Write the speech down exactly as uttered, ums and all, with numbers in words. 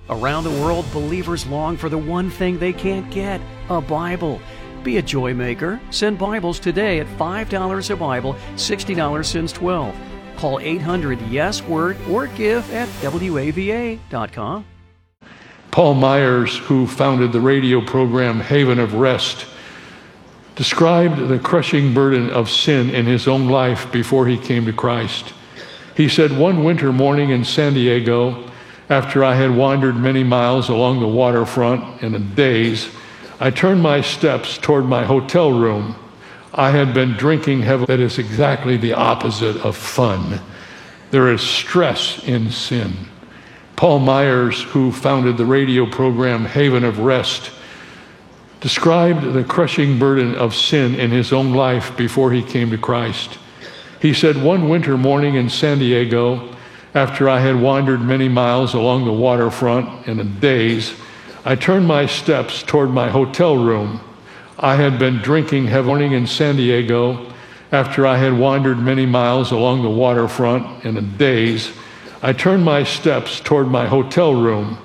Around the world, believers long for the one thing they can't get, a Bible. Be a joy maker. Send Bibles today at five dollars a Bible, sixty dollars since twelve. Call eight hundred yes word or give at W A V A dot com. Paul Myers, who founded the radio program Haven of Rest, described the crushing burden of sin in his own life before he came to Christ. He said, "One winter morning in San Diego, after I had wandered many miles along the waterfront in a daze, I turned my steps toward my hotel room. I had been drinking heavily." That is exactly the opposite of fun. There is stress in sin. Paul Myers, who founded the radio program Haven of Rest, described the crushing burden of sin in his own life before he came to Christ. He said, "One winter morning in San Diego, after I had wandered many miles along the waterfront in a daze, I turned my steps toward my hotel room. I had been drinking heavily in San Diego. After I had wandered many miles along the waterfront in a daze, I turned my steps toward my hotel room.